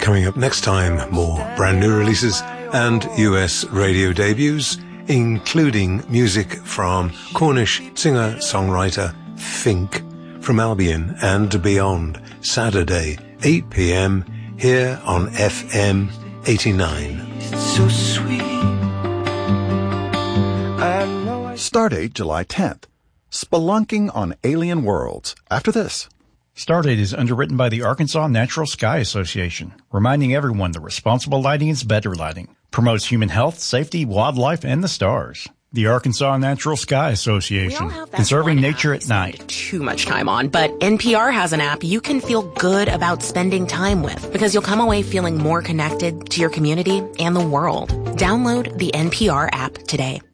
Coming up next time, more brand new releases and US radio debuts, including music from Cornish singer-songwriter Fink from Albion and beyond. Saturday, 8 p.m. here on FM 89. So sweet. Stardate July 10th. Spelunking on Alien Worlds. After this. Stardate is underwritten by the Arkansas Natural Sky Association, reminding everyone that responsible lighting is better lighting. Promotes human health, safety, wildlife, and the stars. The Arkansas Natural Sky Association, conserving nature at night. Too much time on, but NPR has an app you can feel good about spending time with because you'll come away feeling more connected to your community and the world. Download the NPR app today.